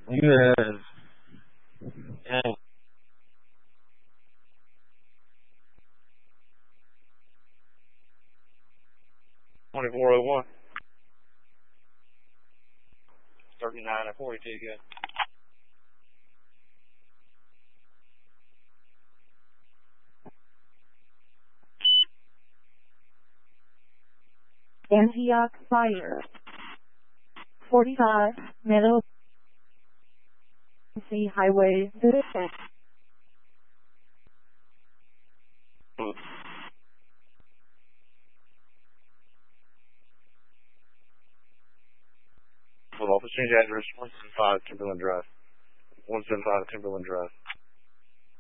You have, yeah, 2401, 39 and 42, good. Antioch Fire. 45, Middle Sea Highway, Visit. Full office change address, 175 Timberland Drive. 175 Timberland Drive.